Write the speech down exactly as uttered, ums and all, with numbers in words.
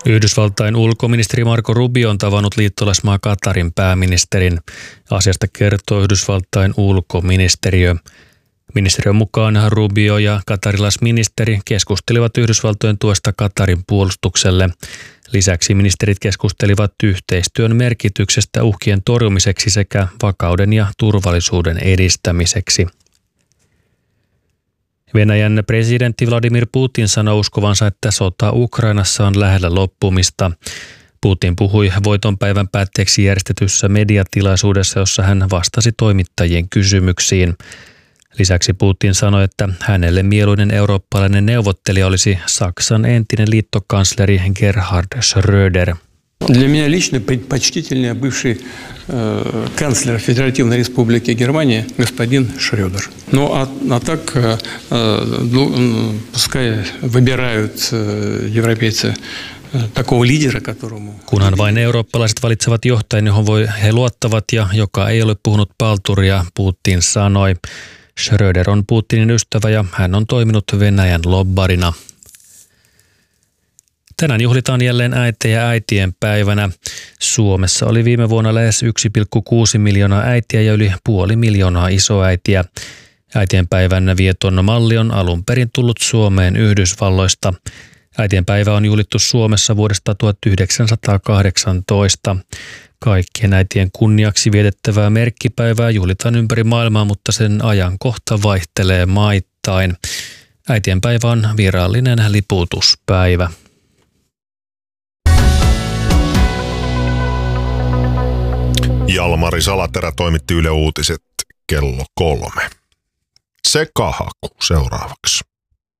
Yhdysvaltain ulkoministeri Marco Rubio on tavannut liittolaismaa Katarin pääministerin. Asiasta kertoo Yhdysvaltain ulkoministeriö. Ministeriön mukaan Rubio ja katarilaisministeri keskustelivat Yhdysvaltojen tuesta Katarin puolustukselle. Lisäksi ministerit keskustelivat yhteistyön merkityksestä uhkien torjumiseksi sekä vakauden ja turvallisuuden edistämiseksi. Venäjän presidentti Vladimir Putin sanoi uskovansa, että sota Ukrainassa on lähellä loppumista. Putin puhui voitonpäivän päätteeksi järjestetyssä mediatilaisuudessa, jossa hän vastasi toimittajien kysymyksiin. Lisäksi Putin sanoi, että hänelle mieluinen eurooppalainen neuvottelija olisi Saksan entinen liittokansleri Gerhard Schröder. Для меня лично предпочтительнее бывший э, канцлер Федеративной Республики Германия господин Шрёдер. Ну а, а так э, э, пускай выбирают э, европейцы э, такого лидера, которому... Kunhan vain eurooppalaiset valitsevat johtajan, johon voi he luottavat ja joka ei ole puhunut palturia, Putin sanoi. Schröder on Putinin ystävä ja hän on toiminut Venäjän lobbarina. Tänään juhlitaan jälleen äitejä äitien päivänä. Suomessa oli viime vuonna lähes yksi pilkku kuusi miljoonaa äitiä ja yli puoli miljoonaa isoäitiä. Äitien päivän vieton malli on alun perin tullut Suomeen Yhdysvalloista. Äitien päivä on juhlittu Suomessa vuodesta tuhatyhdeksänsataakahdeksantoista. Kaikkien äitien kunniaksi vietettävää merkkipäivää juhlitaan ympäri maailmaa, mutta sen ajankohta vaihtelee maittain. Äitien päivä on virallinen liputuspäivä. Jalmari Salaterä toimitti Yle Uutiset kello kolme. Se kahaku seuraavaksi.